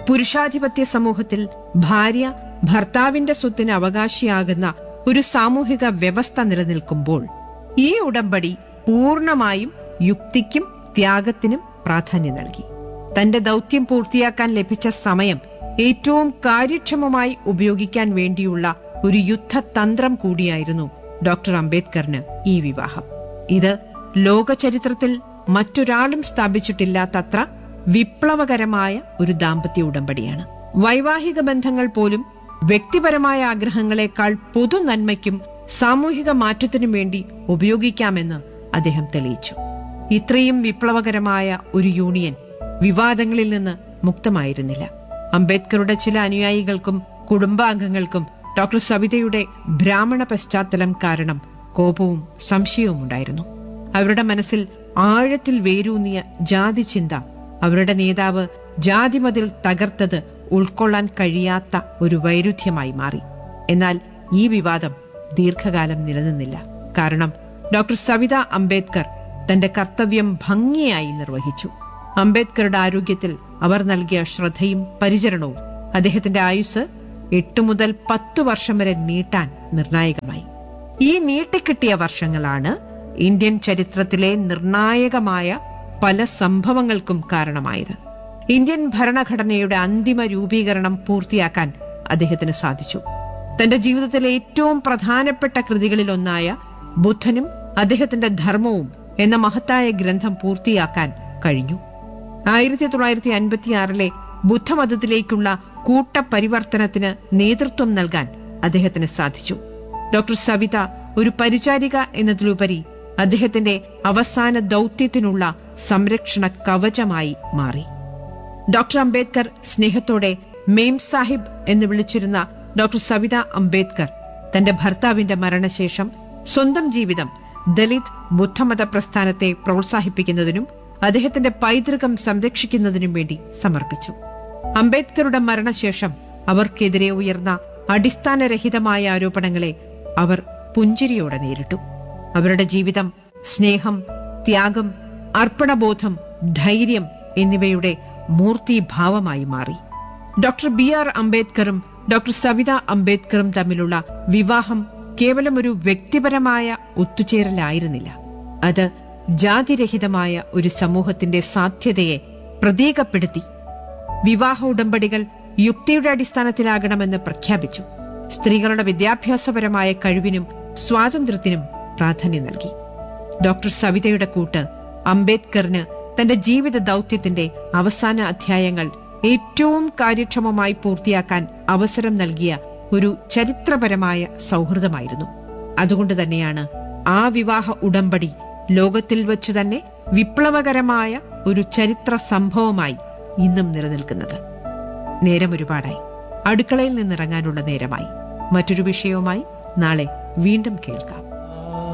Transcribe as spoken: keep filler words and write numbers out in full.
പുരുഷാധിപത്യ സമൂഹത്തിൽ ഭാര്യ ഭർത്താവിന്റെ സ്വത്തിന് അവകാശിയാകുന്ന ഒരു സാമൂഹിക വ്യവസ്ഥ നിലനിൽക്കുമ്പോൾ ഈ ഉടമ്പടി പൂർണ്ണമായും യുക്തിക്കും ത്യാഗത്തിനും പ്രാധാന്യം നൽകി. തന്റെ ദൗത്യം പൂർത്തിയാക്കാൻ ലഭിച്ച സമയം ഏറ്റവും കാര്യക്ഷമമായി ഉപയോഗിക്കാൻ വേണ്ടിയുള്ള ഒരു യുദ്ധതന്ത്രം കൂടിയായിരുന്നു ഡോക്ടർ അംബേദ്കറിന് ഈ വിവാഹം. ഇത് ലോക ചരിത്രത്തിൽ മറ്റൊരാളും സ്ഥാപിച്ചിട്ടില്ലാത്തത്ര വിപ്ലവകരമായ ഒരു ദാമ്പത്യ ഉടമ്പടിയാണ്. വൈവാഹിക ബന്ധങ്ങൾ പോലും വ്യക്തിപരമായ ആഗ്രഹങ്ങളെക്കാൾ പൊതു നന്മയ്ക്കും സാമൂഹിക മാറ്റത്തിനും വേണ്ടി ഉപയോഗിക്കാമെന്ന് അദ്ദേഹം തെളിയിച്ചു. ഇത്രയും വിപ്ലവകരമായ ഒരു യൂണിയൻ വിവാദങ്ങളിൽ നിന്ന് മുക്തമായിരുന്നില്ല. അംബേദ്കറുടെ ചില അനുയായികൾക്കും കുടുംബാംഗങ്ങൾക്കും ഡോക്ടർ സവിതയുടെ ബ്രാഹ്മണ പശ്ചാത്തലം കാരണം കോപവും സംശയവും ഉണ്ടായിരുന്നു. അവരുടെ മനസ്സിൽ ആഴത്തിൽ വേരൂന്നിയ ജാതി ചിന്ത അവരുടെ നേതാവ് ജാതിമതിൽ തകർത്തത് ഉൾക്കൊള്ളാൻ കഴിയാത്ത ഒരു വൈരുദ്ധ്യമായി മാറി. എന്നാൽ ഈ വിവാദം ദീർഘകാലം നിലനിന്നില്ല. കാരണം ഡോക്ടർ സവിത അംബേദ്കർ തന്റെ കർത്തവ്യം ഭംഗിയായി നിർവഹിച്ചു. അംബേദ്കറുടെ ആരോഗ്യത്തിൽ അവർ നൽകിയ ശ്രദ്ധയും പരിചരണവും അദ്ദേഹത്തിന്റെ ആയുസ് എട്ട് മുതൽ പത്തു വർഷം വരെ നീട്ടാൻ നിർണായകമായി. ഈ നീട്ടിക്കിട്ടിയ വർഷങ്ങളാണ് ഇന്ത്യൻ ചരിത്രത്തിലെ നിർണായകമായ പല സംഭവങ്ങൾക്കും കാരണമായത്. ഇന്ത്യൻ ഭരണഘടനയുടെ അന്തിമ രൂപീകരണം പൂർത്തിയാക്കാൻ അദ്ദേഹത്തിന് സാധിച്ചു. തന്റെ ജീവിതത്തിലെ ഏറ്റവും പ്രധാനപ്പെട്ട കൃതികളിലൊന്നായ ബുദ്ധനും അദ്ദേഹത്തിന്റെ ധർമ്മവും എന്ന മഹത്തായ ഗ്രന്ഥം പൂർത്തിയാക്കാൻ കഴിഞ്ഞു. ആയിരത്തി തൊള്ളായിരത്തി അൻപത്തിയാറിലെ ബുദ്ധമതത്തിലേക്കുള്ള കൂട്ടപരിവർത്തനത്തിന് നേതൃത്വം നൽകാൻ അദ്ദേഹത്തിന് സാധിച്ചു. ഡോക്ടർ സവിത ഒരു പരിചാരിക എന്നതിലുപരി അദ്ദേഹത്തിന്റെ അവസാന ദൗത്യത്തിനുള്ള സംരക്ഷണ കവചമായി മാറി. ഡോക്ടർ അംബേദ്കർ സ്നേഹത്തോടെ മേം സാഹിബ് എന്ന് വിളിച്ചിരുന്ന ഡോക്ടർ സവിത അംബേദ്കർ തന്റെ ഭർത്താവിന്റെ മരണശേഷം സ്വന്തം ജീവിതം ദലിത് ബുദ്ധമത പ്രസ്ഥാനത്തെ പ്രോത്സാഹിപ്പിക്കുന്നതിനും അദ്ദേഹത്തിന്റെ പൈതൃകം സംരക്ഷിക്കുന്നതിനും വേണ്ടി സമർപ്പിച്ചു. അംബേദ്കറുടെ മരണശേഷം അവർക്കെതിരെ ഉയർന്ന അടിസ്ഥാനരഹിതമായ ആരോപണങ്ങളെ അവർ പുഞ്ചിരിയോടെ നേരിട്ടു. അവരുടെ ജീവിതം സ്നേഹം, ത്യാഗം, അർപ്പണബോധം, ധൈര്യം എന്നിവയുടെ മൂർത്തിഭാവമായി മാറി. Doctor B R അംബേദ്കറും doctor Savitha അംബേദ്കറും തമ്മിലുള്ള വിവാഹം കേവലം ഒരു വ്യക്തിപരമായ ഒത്തുചേരലായിരുന്നില്ല. അത് ജാതിരഹിതമായ ഒരു സമൂഹത്തിന്റെ സാധ്യതയെ പ്രതീകപ്പെടുത്തി. വിവാഹ ഉടമ്പടികൾ യുക്തിയുടെ അടിസ്ഥാനത്തിലാകണമെന്ന് പ്രഖ്യാപിച്ചു. സ്ത്രീകളുടെ വിദ്യാഭ്യാസപരമായ കഴിവിനും സ്വാതന്ത്ര്യത്തിനും പ്രാധാന്യം നൽകി. ഡോക്ടർ സവിതയുടെ കൂട്ട് അംബേദ്കറിന് തന്റെ ജീവിത ദൗത്യത്തിന്റെ അവസാന അധ്യായങ്ങൾ ഏറ്റവും കാര്യക്ഷമമായി പൂർത്തിയാക്കാൻ അവസരം നൽകിയ ഒരു ചരിത്രപരമായ സൗഹൃദമായിരുന്നു. അതുകൊണ്ട് തന്നെയാണ് ആ വിവാഹ ഉടമ്പടി ലോകത്തിൽ വച്ചു തന്നെ വിപ്ലവകരമായ ഒരു ചരിത്ര സംഭവമായി ഇന്നും നിലനിൽക്കുന്നത്. നേരം ഒരുപാടായി. അടുക്കളയിൽ നിന്നിറങ്ങാനുള്ള നേരമായി. മറ്റൊരു വിഷയവുമായി നാളെ വീണ്ടും കേൾക്കാം.